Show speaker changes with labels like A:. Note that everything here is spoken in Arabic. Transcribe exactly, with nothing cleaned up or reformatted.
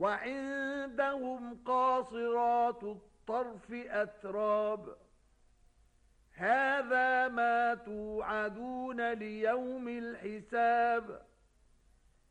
A: وعندهم قاصرات الطرف أتراب هذا ما توعدون ليوم الحساب